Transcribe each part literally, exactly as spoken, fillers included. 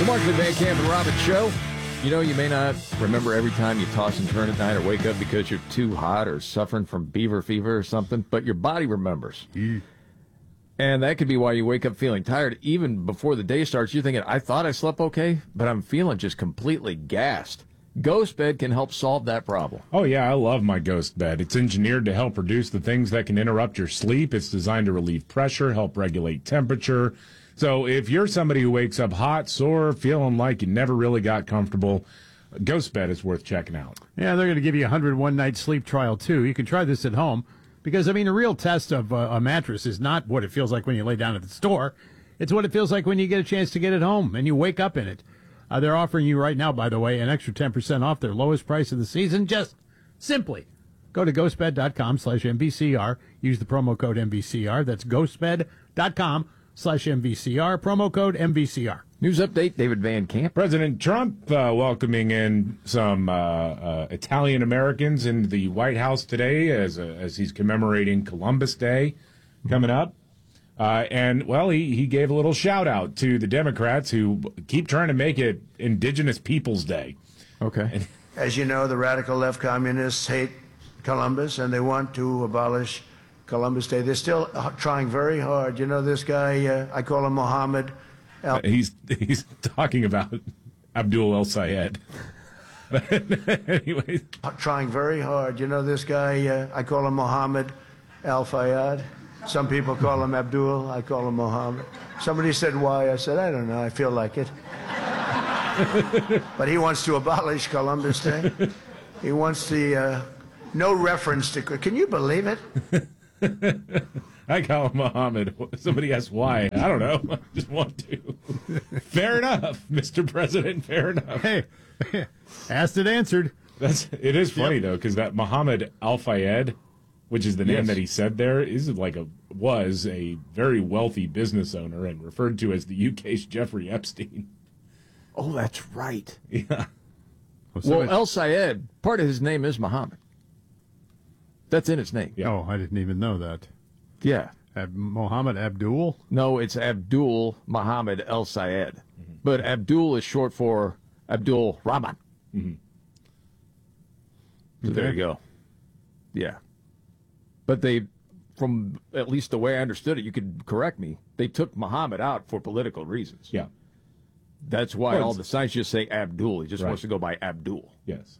The Markley Van Camp and Robbins Show. You know, you may not remember every time you toss and turn at night or wake up because you're too hot or suffering from beaver fever or something, but your body remembers. Mm. And that could be why you wake up feeling tired. Even before the day starts, you're thinking, I thought I slept okay, but I'm feeling just completely gassed. Ghost Bed can help solve that problem. Oh, yeah, I love my Ghost Bed. It's engineered to help reduce the things that can interrupt your sleep. It's designed to relieve pressure, help regulate temperature. So if you're somebody who wakes up hot, sore, feeling like you never really got comfortable, Ghost Bed is worth checking out. Yeah, they're going to give you a one hundred one night sleep trial, too. You can try this at home because, I mean, a real test of uh, a mattress is not what it feels like when you lay down at the store. It's what it feels like when you get a chance to get it home and you wake up in it. Uh, they're offering you right now, by the way, an extra ten percent off their lowest price of the season. Just simply go to ghostbed.com slash MVCR. Use the promo code M V C R. That's ghostbed.com slash MVCR. Promo code M V C R. News update, David Van Camp. President Trump uh, welcoming in some uh, uh, Italian Americans in the White House today as, uh, as he's commemorating Columbus Day coming up. Uh, and, well, he, he gave a little shout-out to the Democrats who keep trying to make it Indigenous Peoples Day. Okay. As you know, the radical left communists hate Columbus, and they want to abolish Columbus Day. They're still trying very hard. You know this guy, uh, I call him Mohammed. Al- uh, he's, he's talking about Abdul El-Sayed. But anyway. Trying very hard. You know this guy, uh, I call him Mohammed Al-Fayed. Some people call him Abdul. I call him Mohammed. Somebody said, why? I said, I don't know. I feel like it. But he wants to abolish Columbus Day. He wants the uh, no reference to... Can you believe it? I call him Mohammed. Somebody asked why. I don't know. I just want to. Fair enough, Mister President. Fair enough. Hey, asked it, answered. That's It is funny, Yep. though, because that Mohammed Al-Fayed, which is the name Yes. that he said there, is like a was a very wealthy business owner and referred to as the U K's Jeffrey Epstein. Oh, that's right. Yeah. Well, El Sayed, part of his name is Muhammad. That's in its name. Yeah. Oh, I didn't even know that. Yeah. Ab- Mohammed Abdul? No, it's Abdul Muhammad El Sayed. Mm-hmm. But Abdul is short for Abdul Rahman. Mm-hmm. So there you go. Yeah. But they, from at least the way I understood it, you could correct me, they took Muhammad out for political reasons. Yeah. That's why Well, all the signs just say Abdul. He just right. wants to go by Abdul. Yes.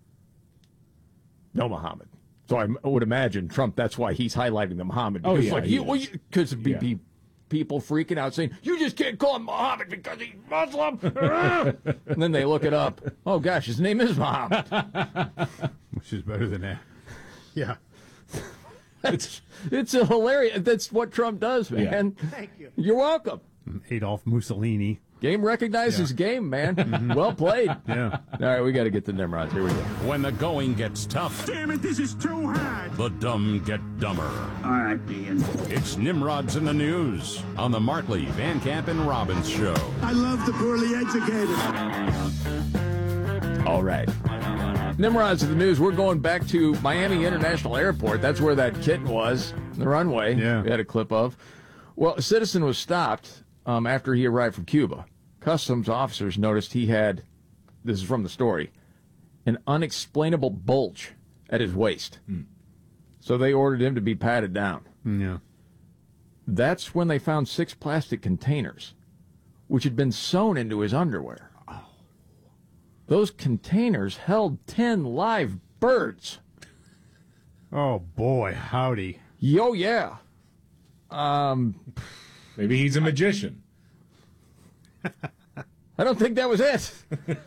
No Muhammad. So I would imagine Trump, that's why he's highlighting the Muhammad. Oh, Because yeah, like, he you, well, is. you, Because it'd be, Yeah. be people freaking out saying, you just can't call him Muhammad because he's Muslim. And then they look it up. Oh, gosh, his name is Muhammad. Which is better than that. Yeah. It's, it's a hilarious. That's what Trump does, man. Yeah. Thank you. You're welcome. Adolf Mussolini. Game recognizes Yeah. game, man. Well played. Yeah. All right, we got to get the Nimrods. Here we go. When the going gets tough, Damn it, this is too hard. the dumb get dumber. All right, Ian. It's Nimrods in the News on the Markley, Van Camp, and Robbins Show. I love the poorly educated. All right. Nimrods of the news. We're going back to Miami International Airport. That's where that kitten was, the runway. Yeah. We had a clip of. Well, a citizen was stopped um, after he arrived from Cuba. Customs officers noticed he had, this is from the story, an unexplainable bulge at his waist. Hmm. So they ordered him to be patted down. Yeah. That's when they found six plastic containers, which had been sewn into his underwear. Those containers held ten live birds. Oh, boy, howdy. Yo, yeah. Um, Maybe he's a magician. I don't think that was it.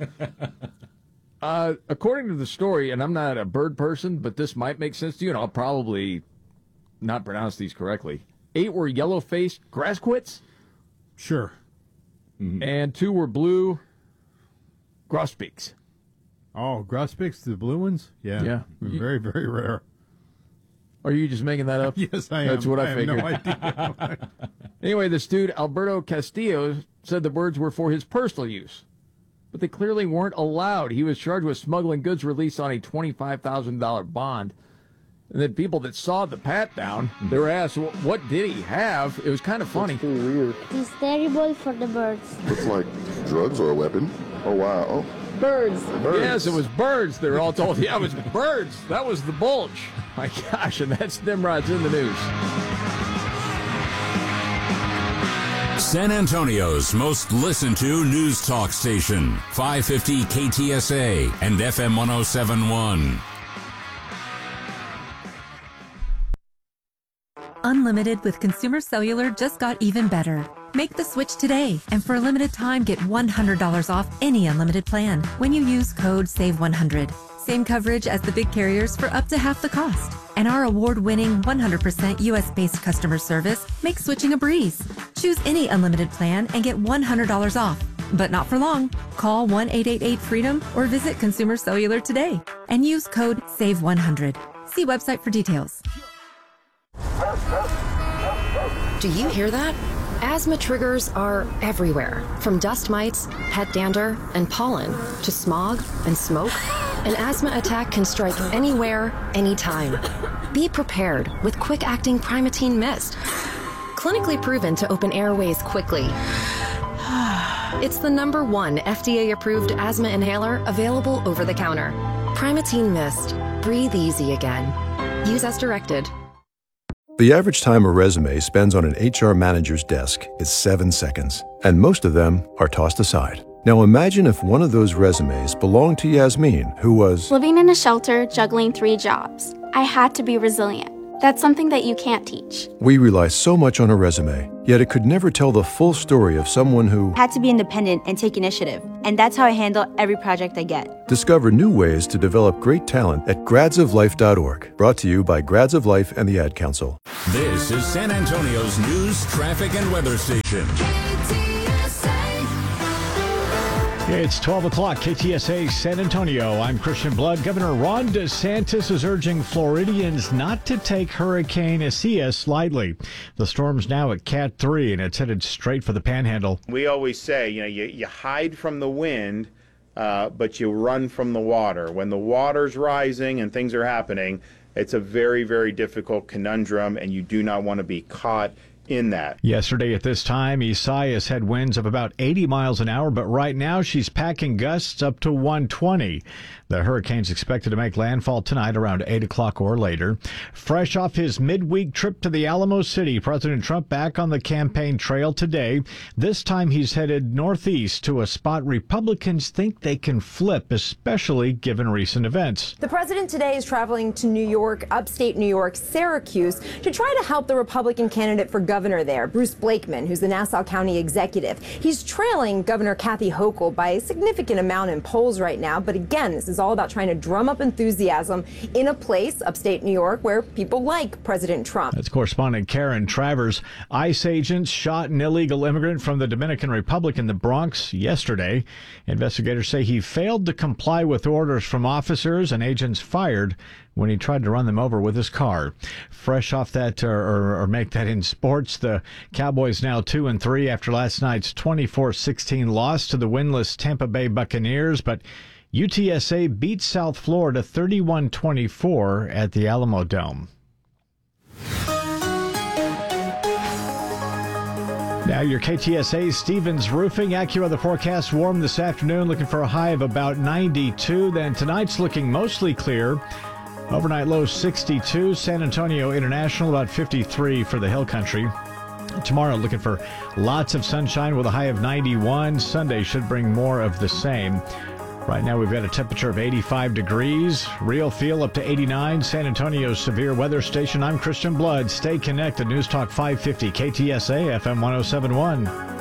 uh, according to the story, and I'm not a bird person, but this might make sense to you, and I'll probably not pronounce these correctly. Eight were yellow-faced grassquits, Sure. and two were blue grosbeaks. Oh, grosbeaks, the blue ones? Yeah. Yeah. Very, very rare. Are you just making that up? Yes, I am. That's what I, I figured. have no idea. Anyway, this dude, Alberto Castillo, said the birds were for his personal use, but they clearly weren't allowed. He was charged with smuggling goods released on a twenty-five thousand dollars bond. And then people that saw the pat down, they were asked, well, what did he have? It was kind of funny. That's pretty weird. It's terrible for the birds. Looks like drugs are a weapon. Oh, wow. Oh. Birds. Birds. Yes, it was birds. They were all told, yeah, it was birds. That was the bulge. My gosh, and that's Nimrod's in the news. San Antonio's most listened to news talk station, five fifty K T S A and F M one oh seven point one. Unlimited with Consumer Cellular just got even better. Make the switch today, and for a limited time, get one hundred dollars off any unlimited plan when you use code save one hundred. Same coverage as the big carriers for up to half the cost. And our award-winning one hundred percent U S-based customer service makes switching a breeze. Choose any unlimited plan and get one hundred dollars off. But not for long. Call one eight eight eight freedom or visit Consumer Cellular today and use code save one hundred. See website for details. Do you hear that? Asthma triggers are everywhere, from dust mites, pet dander, and pollen, to smog and smoke. An asthma attack can strike anywhere, anytime. Be prepared with quick-acting Primatene Mist. Clinically proven to open airways quickly. It's the number one F D A-approved asthma inhaler available over the counter. Primatene Mist. Breathe easy again. Use as directed. The average time a resume spends on an H R manager's desk is seven seconds, and most of them are tossed aside. Now imagine if one of those resumes belonged to Yasmin, who was living in a shelter, juggling three jobs. I had to be resilient. That's something that you can't teach. We rely so much on a resume, yet it could never tell the full story of someone who had to be independent and take initiative. And that's how I handle every project I get. Discover new ways to develop great talent at grads of life dot org. Brought to you by Grads of Life and the Ad Council. This is San Antonio's news, traffic, and weather station. It's twelve o'clock, K T S A San Antonio. I'm Christian Blood. Governor Ron DeSantis is urging Floridians not to take Hurricane Isaias lightly. The storm's now at Cat three, and it's headed straight for the Panhandle. We always say, you know, you, you hide from the wind, uh, but you run from the water. When the water's rising and things are happening, it's a very, very difficult conundrum, and you do not want to be caught in that. Yesterday at this time, Isaias had winds of about eighty miles an hour, but right now she's packing gusts up to one twenty. The hurricane's expected to make landfall tonight around eight o'clock or later. Fresh off his midweek trip to the Alamo City, President Trump back on the campaign trail today. This time he's headed northeast to a spot Republicans think they can flip, especially given recent events. The president today is traveling to New York, upstate New York, Syracuse, to try to help the Republican candidate for governor there, Bruce Blakeman, who's the Nassau County executive. He's trailing Governor Kathy Hochul by a significant amount in polls right now, but again, this is all about trying to drum up enthusiasm in a place, upstate New York, where people like President Trump. That's correspondent Karen Travers. ICE agents shot an illegal immigrant from the Dominican Republic in the Bronx yesterday. Investigators say he failed to comply with orders from officers, and agents fired when he tried to run them over with his car. Fresh off that, or, or, or make that in sports, the Cowboys now two and three after last night's twenty-four sixteen loss to the winless Tampa Bay Buccaneers, but U T S A beat South Florida thirty-one twenty-four at the Alamo Dome. Now your K T S A Stevens Roofing. AccuWeather forecast warm this afternoon, looking for a high of about ninety-two. Then tonight's looking mostly clear. Overnight low sixty-two. San Antonio International about fifty-three for the Hill Country. Tomorrow looking for lots of sunshine with a high of ninety-one. Sunday should bring more of the same. Right now we've got a temperature of eighty-five degrees. Real feel up to eighty-nine. San Antonio's severe weather station. I'm Christian Blood. Stay connected. News Talk five fifty K T S A F M one oh seven point one.